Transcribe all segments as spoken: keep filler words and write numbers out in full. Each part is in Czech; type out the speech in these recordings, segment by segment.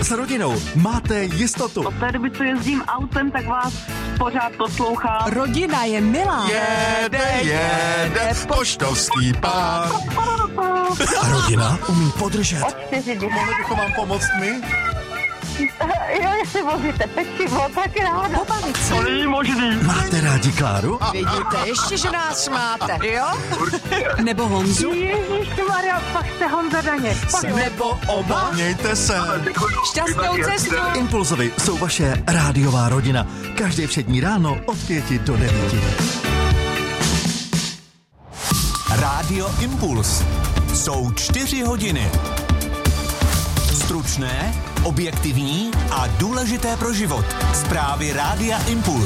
S rodinou máte jistotu. Od té doby, co jezdím autem, tak vás pořád poslouchám. Rodina je milá. Jede, jede, poštovský pán. A rodina umí podržet. Od čtyři děti. Mohli bychom vám pomoct my? Jo, jestli vozíte pečivo, tak ráda. Pobavit se. To není možný. Máte rádi Kláru? Vidíte, ještě, že nás máte, jo? Nebo Honzu? Ježišmarja, fakt jste Honza Daně. Nebo oba? Mějte se. Šťastnou cestu. Impulzovi jsou vaše rádiová rodina. Každé všední ráno od pěti do devíti. Rádio Impuls. Jsou čtyři hodiny. Stručné, objektivní a důležité pro život. Zprávy Rádia Impuls.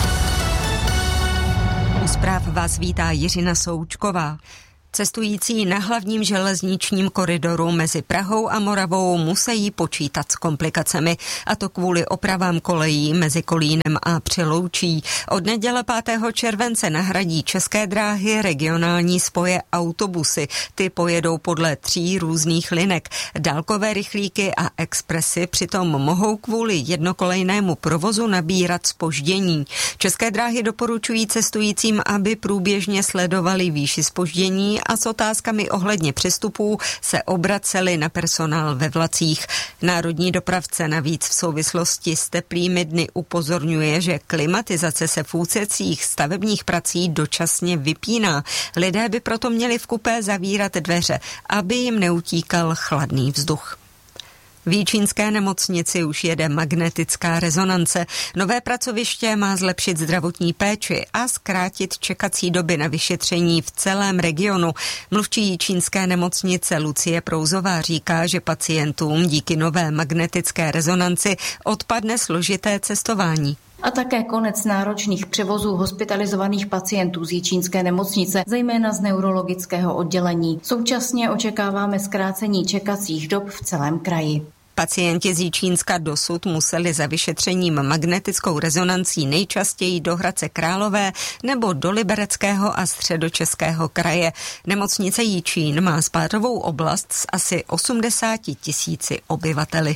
U zpráv vás vítá Jiřina Součková. Cestující na hlavním železničním koridoru mezi Prahou a Moravou musí počítat s komplikacemi, a to kvůli opravám kolejí mezi Kolínem a Přeloučí. Od neděle pátého července nahradí České dráhy regionální spoje autobusy. Ty pojedou podle tří různých linek. Dálkové rychlíky a expresy přitom mohou kvůli jednokolejnému provozu nabírat zpoždění. České dráhy doporučují cestujícím, aby průběžně sledovali výši zpoždění a s otázkami ohledně přestupů se obraceli na personál ve vlacích. Národní dopravce navíc v souvislosti s teplými dny upozorňuje, že klimatizace se v úsecích stavebních prací dočasně vypíná. Lidé by proto měli v kupé zavírat dveře, aby jim neutíkal chladný vzduch. V Jičínské nemocnici už jede magnetická rezonance. Nové pracoviště má zlepšit zdravotní péči a zkrátit čekací doby na vyšetření v celém regionu. Mluvčí Jičínské nemocnice Lucie Prouzová říká, že pacientům díky nové magnetické rezonanci odpadne složité cestování. A také konec náročných převozů hospitalizovaných pacientů z Jičínské nemocnice, zejména z neurologického oddělení. Současně očekáváme zkrácení čekacích dob v celém kraji. Pacienti z Jičínska dosud museli za vyšetřením magnetickou rezonancí nejčastěji do Hradce Králové nebo do Libereckého a Středočeského kraje. Nemocnice Jičín má spádovou oblast s asi osmdesáti tisíci obyvateli.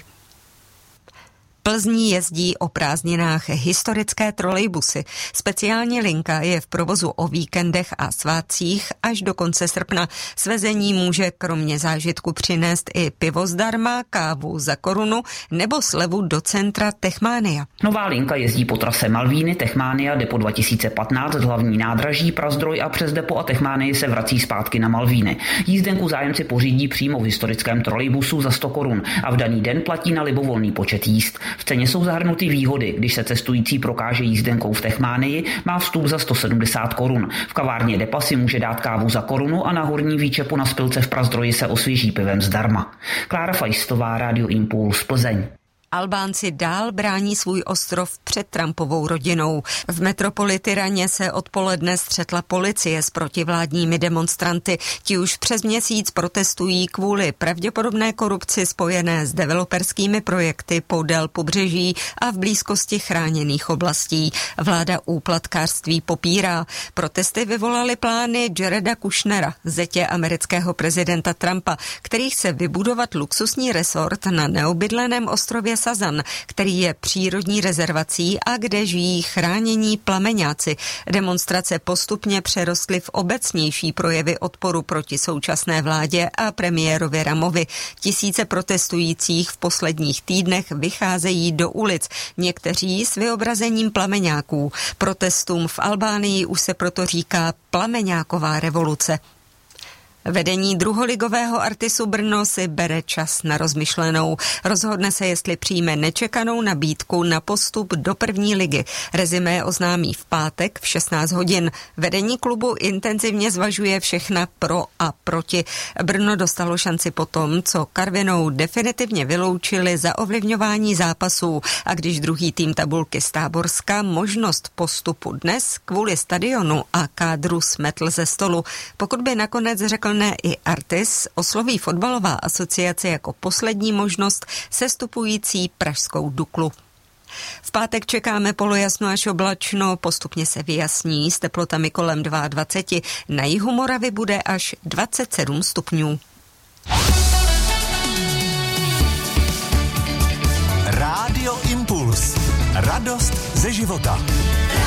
Plzní jezdí o prázdninách historické trolejbusy. Speciální linka je v provozu o víkendech a svátcích až do konce srpna. Svezení může kromě zážitku přinést i pivo zdarma, kávu za korunu nebo slevu do centra Techmania. Nová linka jezdí po trase Malvíny, Techmania, depo dva tisíce patnáct, hlavní nádraží, Prazdroj a přes depo a Techmánii se vrací zpátky na Malvíny. Jízdenku zájemci pořídí přímo v historickém trolejbusu za sto korun a v daný den platí na libovolný počet jízd. V ceně jsou zahrnuty výhody, když se cestující prokáže jízdenkou v Techmánii, má vstup za sto sedmdesát korun. V kavárně depa si může dát kávu za korunu a na horní výčepu na Spilce v Prazdroji se osvěží pivem zdarma. Klára Fajstová, Rádio Impuls, Plzeň. Albánci dál brání svůj ostrov před Trumpovou rodinou. V metropoli Tyraně se odpoledne střetla policie s protivládními demonstranty. Ti už přes měsíc protestují kvůli pravděpodobné korupci spojené s developerskými projekty podél pobřeží a v blízkosti chráněných oblastí. Vláda úplatkářství popírá. Protesty vyvolaly plány Jareda Kushnera, zetě amerického prezidenta Trumpa, který chce vybudovat luxusní resort na neobydleném ostrově Sazan, který je přírodní rezervací a kde žijí chránění plameňáci. Demonstrace postupně přerostly v obecnější projevy odporu proti současné vládě a premiérovi Ramovi. Tisíce protestujících v posledních týdnech vycházejí do ulic, někteří s vyobrazením plameňáků. Protestům v Albánii už se proto říká plameňáková revoluce. Vedení druholigového Artisu Brno si bere čas na rozmyšlenou. Rozhodne se, jestli přijme nečekanou nabídku na postup do první ligy. Rezimé oznámí v pátek v šestnáct hodin. Vedení klubu intenzivně zvažuje všechna pro a proti. Brno dostalo šanci potom, co Karvinou definitivně vyloučili za ovlivňování zápasů, a když druhý tým tabulky z Táborska možnost postupu dnes kvůli stadionu a kádru smetl ze stolu. Pokud by nakonec řekl ne i Artis, osloví fotbalová asociace jako poslední možnost sestupující pražskou Duklu. V pátek čekáme polojasno až oblačno, postupně se vyjasní s teplotami kolem dvacet dva. Na jihu Moravy bude až dvacet sedm stupňů. Radio Impuls. Radost ze života.